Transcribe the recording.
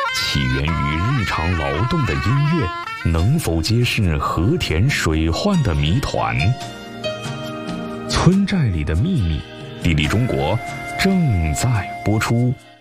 起源于日常劳动的音乐，能否揭示和田水患的谜团？村寨里的秘密，地理中国正在播出。